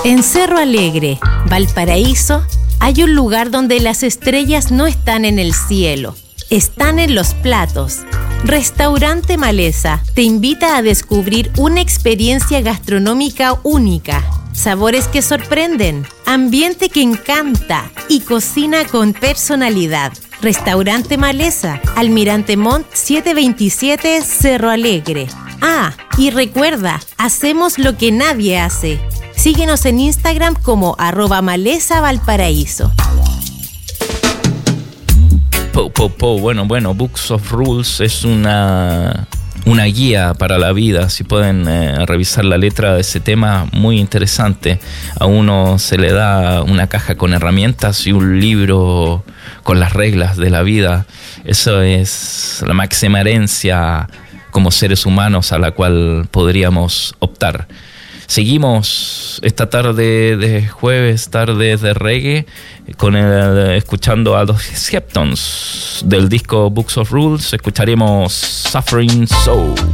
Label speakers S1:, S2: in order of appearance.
S1: En Cerro Alegre, Valparaíso, hay un lugar donde las estrellas no están en el cielo, están en los platos. Restaurante Maleza te invita a descubrir una experiencia gastronómica única. Sabores que sorprenden, ambiente que encanta y cocina con personalidad. Restaurante Maleza, Almirante Montt 727, Cerro Alegre. Ah, y recuerda, hacemos lo que nadie hace. Síguenos en Instagram como @MalezaValparaíso.
S2: Bueno, Books of Rules es una guía para la vida. Si pueden revisar la letra de ese tema, muy interesante. A uno se le da una caja con herramientas y un libro con las reglas de la vida. Eso es la máxima herencia como seres humanos a la cual podríamos optar. Seguimos esta tarde de jueves, tarde de reggae, escuchando a los Skeptons del disco Books of Rules. Escucharemos Suffering Soul.